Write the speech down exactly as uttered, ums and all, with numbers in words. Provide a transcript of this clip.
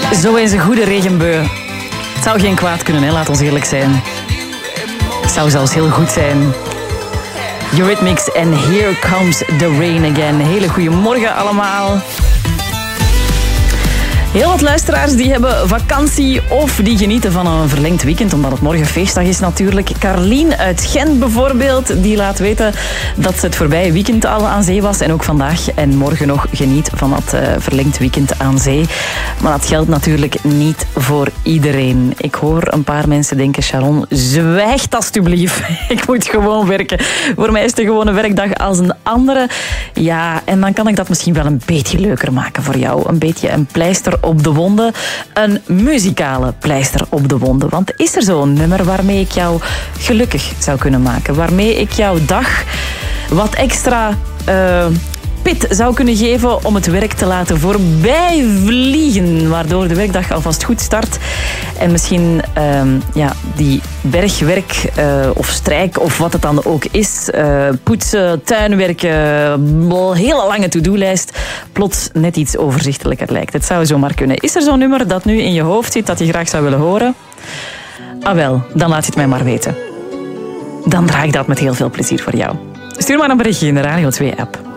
Zo eens een goede regenbui. Het zou geen kwaad kunnen, hè? Laat ons eerlijk zijn. Het zou zelfs heel goed zijn. Eurythmics en Here Comes the Rain Again. Hele goede morgen allemaal. Heel wat luisteraars die hebben vakantie of die genieten van een verlengd weekend, omdat het morgen feestdag is natuurlijk. Carlien uit Gent bijvoorbeeld, die laat weten dat ze het voorbije weekend al aan zee was en ook vandaag en morgen nog geniet van dat uh, verlengd weekend aan zee. Maar dat geldt natuurlijk niet voor iedereen. Ik hoor een paar mensen denken, Sharon, zwijg alstublieft. Ik moet gewoon werken. Voor mij is het gewoon een werkdag als een andere. Ja, en dan kan ik dat misschien wel een beetje leuker maken voor jou. Een beetje een pleister op de wonden. Een muzikale pleister op de wonden. Want is er zo'n nummer waarmee ik jou gelukkig zou kunnen maken? Waarmee ik jouw dag wat extra uh, pit zou kunnen geven om het werk te laten voorbij vliegen. Waardoor de werkdag alvast goed start. En misschien uh, ja, die bergwerk uh, of strijk of wat het dan ook is. Uh, poetsen, tuinwerken, hele lange to-do-lijst. Plots net iets overzichtelijker lijkt. Het zou zomaar kunnen. Is er zo'n nummer dat nu in je hoofd zit dat je graag zou willen horen? Ah wel, dan laat je het mij maar weten. Dan draai ik dat met heel veel plezier voor jou. Stuur maar een berichtje in de Radio twee app.